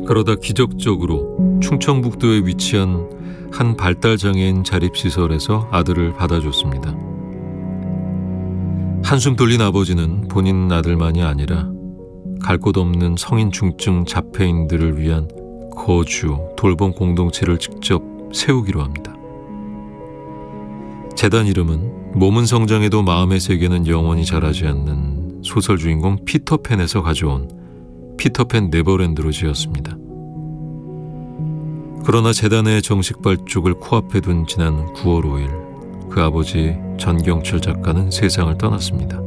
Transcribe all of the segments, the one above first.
그러다 기적적으로 충청북도에 위치한 한 발달장애인 자립시설에서 아들을 받아줬습니다. 한숨 돌린 아버지는 본인 아들만이 아니라 갈 곳 없는 성인 중증 자폐인들을 위한 거주, 돌봄 공동체를 직접 세우기로 합니다. 재단 이름은 몸은 성장해도 마음의 세계는 영원히 자라지 않는 소설 주인공 피터팬에서 가져온 피터팬 네버랜드로 지었습니다. 그러나 재단의 정식 발족을 코앞에 둔 지난 9월 5일 그 아버지 전경철 작가는 세상을 떠났습니다.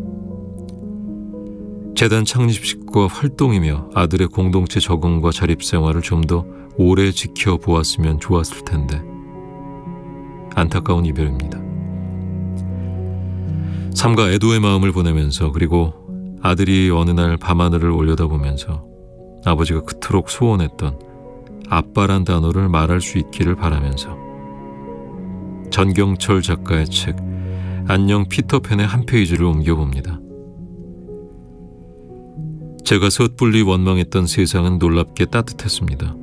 재단 창립식과 활동이며 아들의 공동체 적응과 자립생활을 좀 더 오래 지켜보았으면 좋았을 텐데 안타까운 이별입니다. 삼가 애도의 마음을 보내면서 그리고 아들이 어느 날 밤하늘을 올려다보면서 아버지가 그토록 소원했던 아빠란 단어를 말할 수 있기를 바라면서 전경철 작가의 책 안녕 피터팬의 한 페이지를 옮겨봅니다. 제가 섣불리 원망했던 세상은 놀랍게 따뜻했습니다.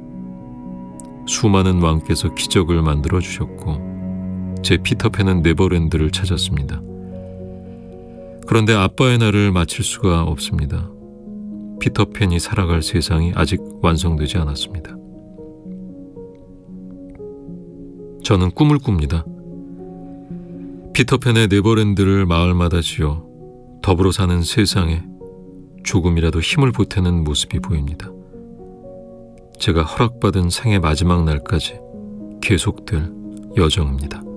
수많은 왕께서 기적을 만들어주셨고 제 피터팬은 네버랜드를 찾았습니다. 그런데 아빠의 날을 마칠 수가 없습니다. 피터팬이 살아갈 세상이 아직 완성되지 않았습니다. 저는 꿈을 꿉니다. 피터팬의 네버랜드를 마을마다 지어 더불어 사는 세상에 조금이라도 힘을 보태는 모습이 보입니다. 제가 허락받은 생의 마지막 날까지 계속될 여정입니다.